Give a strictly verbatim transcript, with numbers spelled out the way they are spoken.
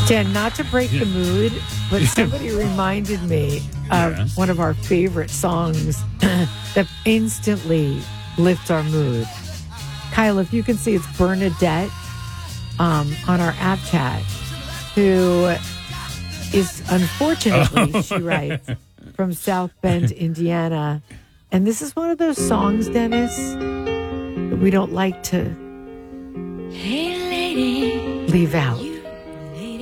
Dan, not to break the mood, but somebody reminded me of Yeah. one of our favorite songs that instantly lifts our mood. Kyle, if you can see, it's Bernadette um, on our app chat, who is unfortunately, Oh. she writes, from South Bend, Indiana. And this is one of those songs, Dennis, that we don't like to Hey lady, leave out. you